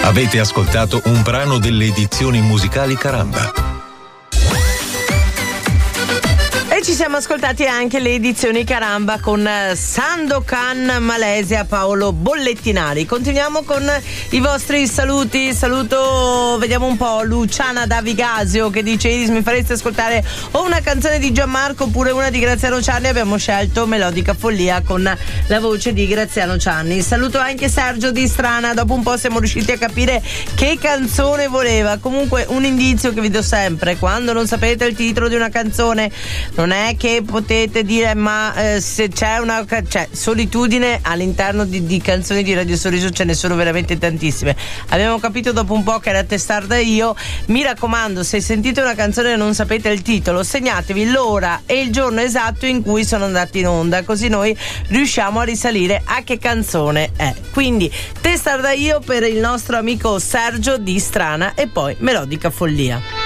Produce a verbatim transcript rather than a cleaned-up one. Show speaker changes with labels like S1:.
S1: Avete ascoltato un brano delle edizioni musicali Caramba.
S2: E ci siamo ascoltati anche le edizioni Caramba con Sandokan Malesia, Paolo Bollettinari. Continuiamo con i vostri saluti. Saluto, vediamo un po', Luciana da Vigasio che dice: Iris, mi fareste ascoltare o una canzone di Gianmarco oppure una di Graziano Cianni? Abbiamo scelto Melodica Follia con la voce di Graziano Cianni. Saluto anche Sergio di Strana, dopo un po' siamo riusciti a capire che canzone voleva. Comunque un indizio che vi do sempre: quando non sapete il titolo di una canzone non è che potete dire ma eh, se c'è una cioè, solitudine all'interno di, di canzoni di Radio Sorriso ce ne sono veramente tantissime. Abbiamo capito dopo un po' che era Testarda io. Mi raccomando, se sentite una canzone e non sapete il titolo, segnatevi l'ora e il giorno esatto in cui sono andati in onda, così noi riusciamo a risalire a che canzone è. Quindi Testarda io per il nostro amico Sergio di Strana e poi Melodica Follia.